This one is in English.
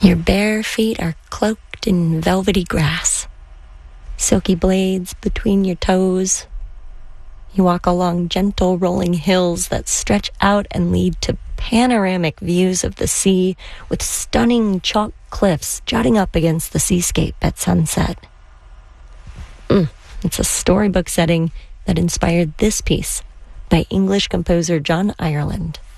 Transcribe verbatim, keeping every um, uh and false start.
Your bare feet are cloaked in velvety grass, silky blades between your toes. You walk along gentle rolling hills that stretch out and lead to panoramic views of the sea with stunning chalk cliffs jutting up against the seascape at sunset. Mm, it's a storybook setting that inspired this piece by English composer John Ireland.